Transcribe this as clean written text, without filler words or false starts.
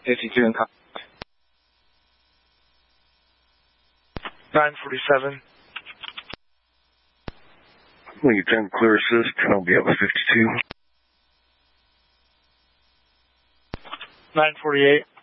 52 in contact. 947. Lincoln 10, clear assist, I'll be up with 52. 948.